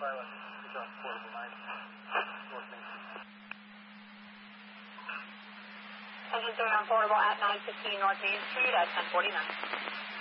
pilot. He's on portable 9, North Main Street. Engine 3 on portable at 915 North Main Street at 1049.